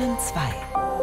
Bayern 2.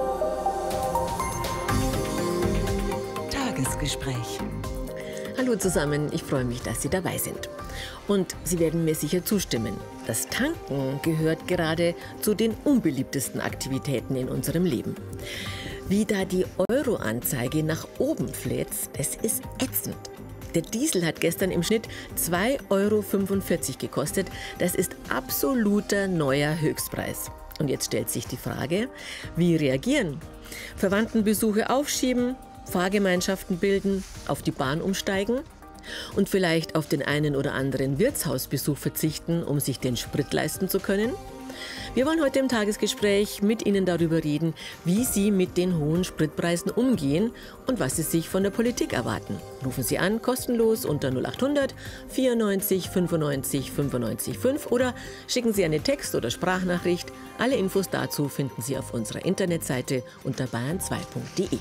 Tagesgespräch. Hallo zusammen, ich freue mich, dass Sie dabei sind. Und Sie werden mir sicher zustimmen. Das Tanken gehört gerade zu den unbeliebtesten Aktivitäten in unserem Leben. Wie da die Euro-Anzeige nach oben fläzt, das ist ätzend. Der Diesel hat gestern im Schnitt 2,45 Euro gekostet. Das ist absoluter neuer Höchstpreis. Und jetzt stellt sich die Frage, wie reagieren? Verwandtenbesuche aufschieben, Fahrgemeinschaften bilden, auf die Bahn umsteigen und vielleicht auf den einen oder anderen Wirtshausbesuch verzichten, um sich den Sprit leisten zu können? Wir wollen heute im Tagesgespräch mit Ihnen darüber reden, wie Sie mit den hohen Spritpreisen umgehen und was Sie sich von der Politik erwarten. Rufen Sie an, kostenlos unter 0800 94 95 95 5 oder schicken Sie eine Text- oder Sprachnachricht. Alle Infos dazu finden Sie auf unserer Internetseite unter bayern2.de.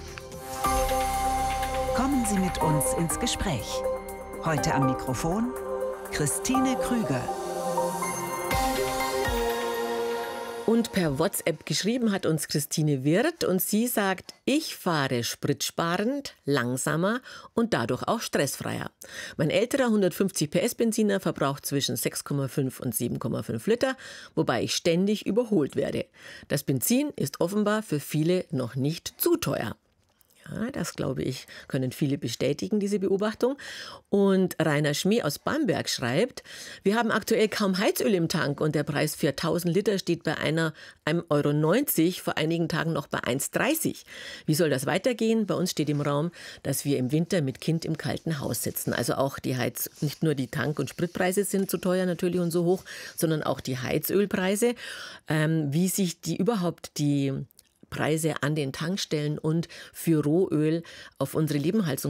Kommen Sie mit uns ins Gespräch. Heute am Mikrofon Christine Krüger. Und per WhatsApp geschrieben hat uns Christine Wirth und sie sagt, ich fahre spritsparend, langsamer und dadurch auch stressfreier. Mein älterer 150 PS Benziner verbraucht zwischen 6,5 und 7,5 Liter, wobei ich ständig überholt werde. Das Benzin ist offenbar für viele noch nicht zu teuer. Ja, das, glaube ich, können viele bestätigen, diese Beobachtung. Und Rainer Schmee aus Bamberg schreibt, wir haben aktuell kaum Heizöl im Tank und der Preis für 1000 Liter steht bei 1,90 Euro, vor einigen Tagen noch bei 1,30 €. Wie soll das weitergehen? Bei uns steht im Raum, dass wir im Winter mit Kind im kalten Haus sitzen. Also auch nicht nur die Tank- und Spritpreise sind zu teuer natürlich und so hoch, sondern auch die Heizölpreise. Wie sich die Preise an den Tankstellen und für Rohöl auf unsere Nebenheizung